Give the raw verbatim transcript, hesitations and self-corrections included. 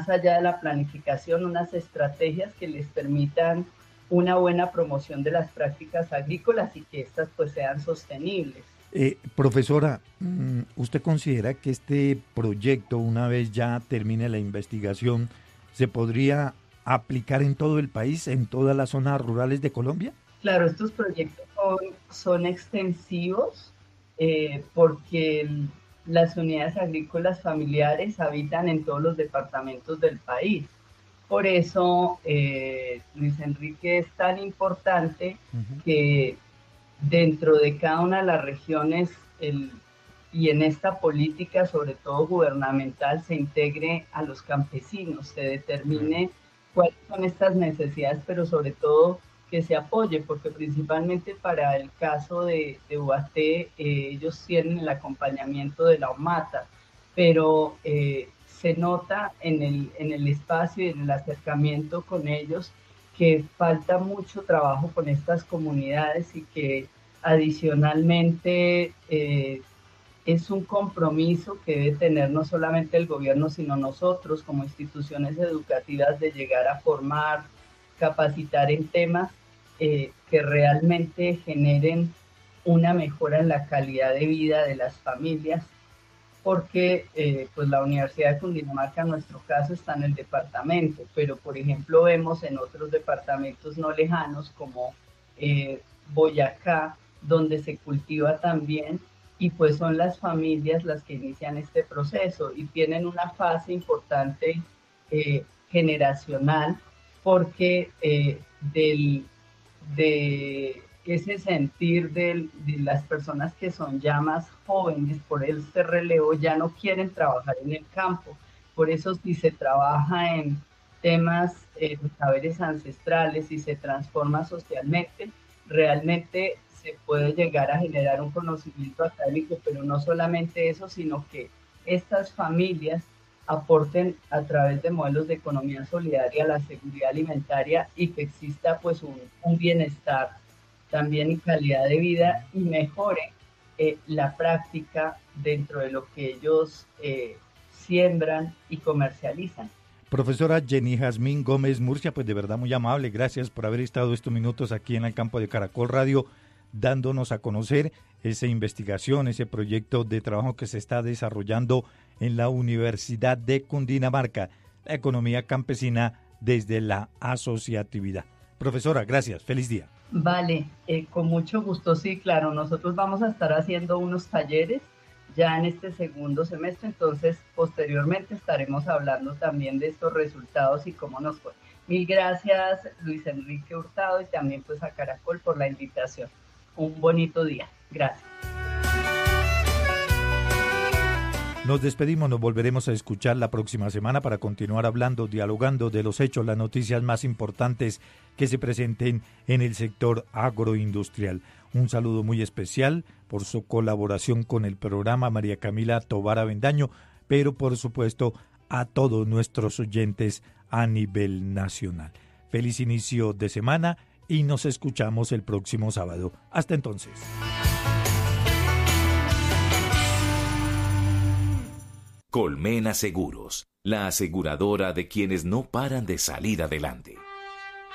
más allá de la planificación, unas estrategias que les permitan una buena promoción de las prácticas agrícolas y que éstas pues sean sostenibles. Eh, profesora, ¿usted considera que este proyecto, una vez ya termine la investigación, se podría aplicar en todo el país, en todas las zonas rurales de Colombia? Claro, estos proyectos son, son extensivos eh, porque el, las unidades agrícolas familiares habitan en todos los departamentos del país. Por eso, eh, Luis Enrique, es tan importante uh-huh. que dentro de cada una de las regiones el, y en esta política, sobre todo gubernamental, se integre a los campesinos, se determine cuáles son estas necesidades, pero sobre todo que se apoye, porque principalmente para el caso de, de Ubaté, eh, ellos tienen el acompañamiento de la OMATA, pero eh, se nota en el, en el espacio y en el acercamiento con ellos que falta mucho trabajo con estas comunidades y que adicionalmente eh, es un compromiso que debe tener no solamente el gobierno, sino nosotros como instituciones educativas de llegar a formar, capacitar en temas eh, que realmente generen una mejora en la calidad de vida de las familias, porque eh, pues la Universidad de Cundinamarca en nuestro caso está en el departamento, pero por ejemplo vemos en otros departamentos no lejanos como eh, Boyacá, donde se cultiva también, y pues son las familias las que inician este proceso y tienen una fase importante eh, generacional, porque eh, del, de ese sentir de, de las personas que son ya más jóvenes por este relevo ya no quieren trabajar en el campo. Por eso si se trabaja en temas eh, de saberes ancestrales y se transforma socialmente, realmente se puede llegar a generar un conocimiento académico, pero no solamente eso, sino que estas familias aporten a través de modelos de economía solidaria la seguridad alimentaria y que exista pues un, un bienestar también y calidad de vida y mejore eh, la práctica dentro de lo que ellos eh, siembran y comercializan. Profesora Jenny Jazmín Gómez Murcia, pues de verdad muy amable, gracias por haber estado estos minutos aquí en el campo de Caracol Radio, dándonos a conocer esa investigación, ese proyecto de trabajo que se está desarrollando en la Universidad de Cundinamarca, la economía campesina desde la asociatividad. Profesora, gracias, feliz día. Vale, eh, con mucho gusto, sí, claro, nosotros vamos a estar haciendo unos talleres ya en este segundo semestre, entonces posteriormente estaremos hablando también de estos resultados y cómo nos fue. Mil gracias, Luis Enrique Hurtado, y también pues a Caracol por la invitación. Un bonito día, gracias. Nos despedimos, nos volveremos a escuchar la próxima semana para continuar hablando, dialogando de los hechos, las noticias más importantes que se presenten en el sector agroindustrial. Un saludo muy especial por su colaboración con el programa María Camila Tovar Avendaño, pero por supuesto a todos nuestros oyentes a nivel nacional. Feliz inicio de semana y nos escuchamos el próximo sábado. Hasta entonces. Colmena Seguros, la aseguradora de quienes no paran de salir adelante.